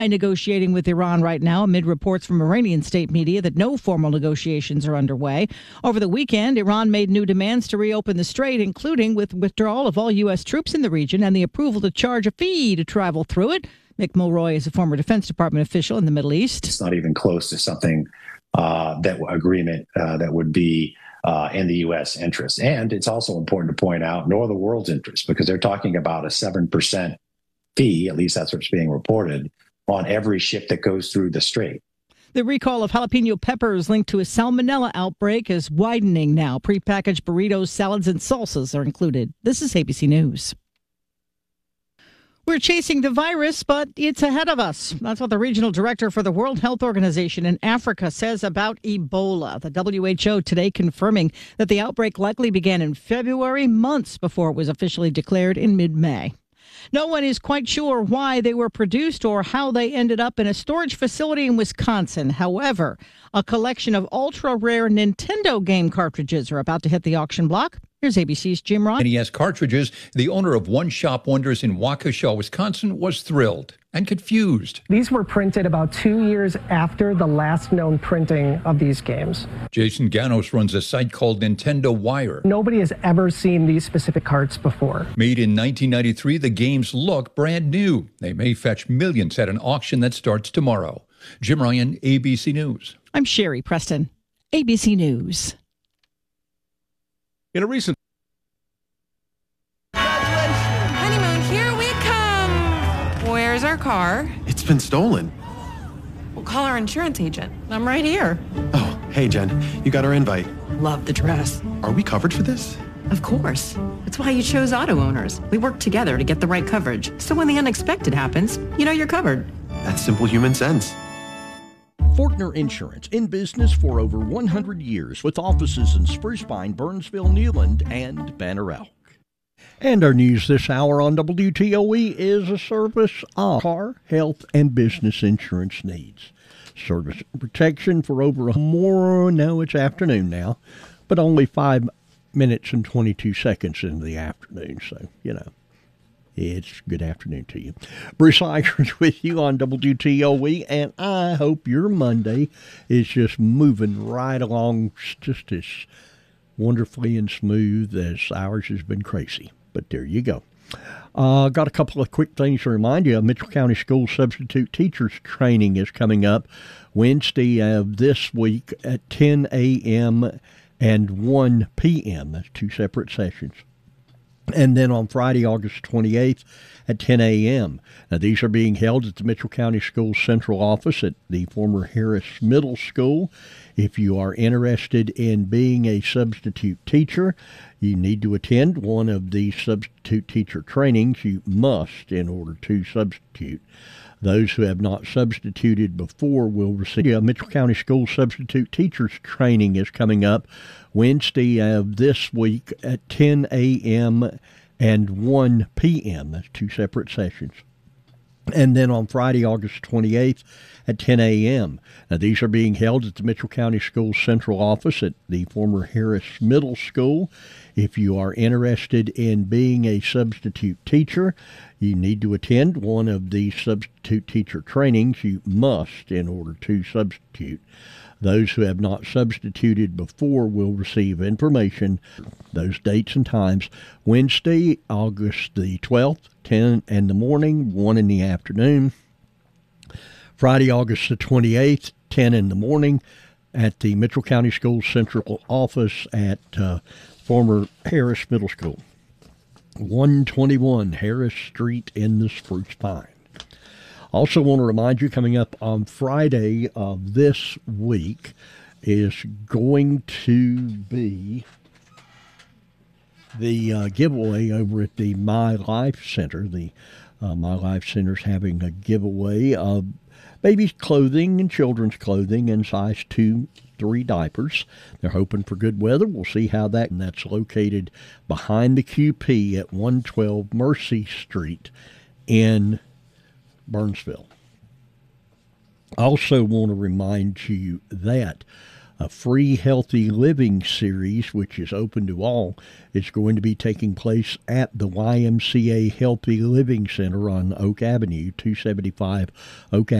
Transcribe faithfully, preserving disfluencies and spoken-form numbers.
negotiating with Iran right now amid reports from Iranian state media that no formal negotiations are underway. Over the weekend, Iran made new demands to reopen the strait, including with withdrawal of all U S troops in the region and the approval to charge a fee to travel through it. Mick Mulroy is a former Defense Department official in the Middle East. It's not even close to something uh, that agreement uh, that would be uh, in the U S interest. And it's also important to point out, nor the world's interest, because they're talking about a seven percent fee, at least that's what's being reported, on every ship that goes through the strait. The recall of jalapeno peppers linked to a salmonella outbreak is widening now. Prepackaged burritos, salads, and salsas are included. This is A B C News. We're chasing the virus, but it's ahead of us. That's what the regional director for the World Health Organization in Africa says about Ebola. The W H O today confirming that the outbreak likely began in February, months before it was officially declared in mid-May. No one is quite sure why they were produced or how they ended up in a storage facility in Wisconsin. However, a collection of ultra-rare Nintendo game cartridges are about to hit the auction block. Here's A B C's Jim Ryan. N E S cartridges, the owner of One Shop Wonders in Waukesha, Wisconsin, was thrilled and confused. These were printed about two years after the last known printing of these games. Jason Ganos runs a site called Nintendo Wire. Nobody has ever seen these specific carts before. Made in nineteen ninety-three, the games look brand new. They may fetch millions at an auction that starts tomorrow. Jim Ryan, A B C News. I'm Sherry Preston, A B C News. In a recent honeymoon, here we come. Where's our car? It's been stolen. We'll call our insurance agent. I'm right here. Oh, hey, Jen. You got our invite. Love the dress. Are we covered for this? Of course. That's why you chose Auto Owners. We work together to get the right coverage. So when the unexpected happens, you know you're covered. That's simple human sense. Fortner Insurance, in business for over one hundred years, with offices in Spruce Pine, Burnsville, Newland, and Banner Elk. And our news this hour on W T O E is a service of car, health, and business insurance needs. Service protection for over a more, no, it's afternoon now, but only five minutes and twenty-two seconds into the afternoon, so, you know. It's good afternoon to you. Bruce Eichers with you on W T O E, and I hope your Monday is just moving right along just as wonderfully and smooth as ours has been crazy. But there you go. Uh, got a couple of quick things to remind you. Mitchell County School Substitute Teachers Training is coming up Wednesday of this week at ten a.m. and one p.m. That's two separate sessions. And then on Friday, August twenty-eighth at ten a.m. Now, these are being held at the Mitchell County Schools Central Office at the former Harris Middle School. If you are interested in being a substitute teacher, you need to attend one of these substitute teacher trainings. You must in order to substitute. Those who have not substituted before will receive a Mitchell County School Substitute Teachers Training is coming up Wednesday of this week at ten a.m. and one p.m. That's two separate sessions. And then on Friday, August twenty-eighth at ten a.m. Now, these are being held at the Mitchell County Schools Central Office at the former Harris Middle School. If you are interested in being a substitute teacher, you need to attend one of these substitute teacher trainings. You must in order to substitute. Those who have not substituted before will receive information. Those dates and times: Wednesday, August the twelfth, ten in the morning, one in the afternoon. Friday, August the twenty-eighth, ten in the morning at the Mitchell County Schools Central Office at uh, former Harris Middle School, one twenty-one Harris Street in the Spruce Pine. Also want to remind you, coming up on Friday of this week is going to be the uh, giveaway over at the My Life Center. The uh, My Life Center is having a giveaway of babies' clothing and children's clothing in size two, three diapers. They're hoping for good weather. We'll see how that, and that's located behind the Q P at one twelve Mercy Street in Burnsville. I also want to remind you that A free Healthy Living series, which is open to all, is going to be taking place at the Y M C A Healthy Living Center on Oak Avenue, two seventy-five Oak Avenue.